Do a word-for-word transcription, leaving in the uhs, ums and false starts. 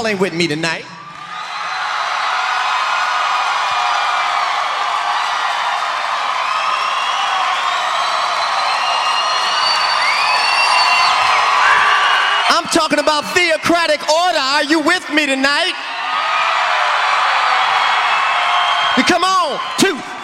y'all ain't with me tonight. I'm talking about theocratic order. Are you with me tonight? Come on, two.